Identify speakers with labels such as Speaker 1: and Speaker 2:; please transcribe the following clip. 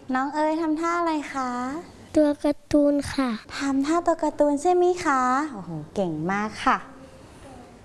Speaker 1: น้องเอ๋ยทำท่าอะไรคะ
Speaker 2: ตัวการ์ตูนค่ะ
Speaker 1: ทำท่าตัวการ์ตูนใช่ไหมคะโอ้โหเก่งมากค่ะ